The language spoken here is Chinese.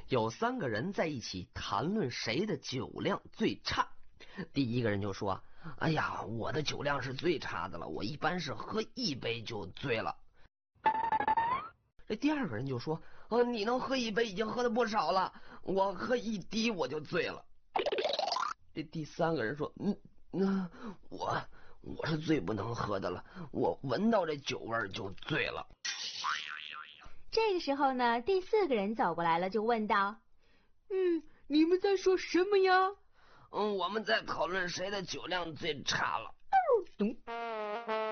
有3个人在一起谈论谁的酒量最差。第一个人就说：哎呀，我的酒量是最差的了，我一般是喝1杯就醉了。这第二个人就说：你能喝1杯已经喝的不少了，我喝1滴我就醉了。这第3个人说：我是最不能喝的了，我闻到这酒味就醉了。 这个时候呢，第4个人走过来了，就问道：你们在说什么呀？ 我们在讨论谁的酒量最差了。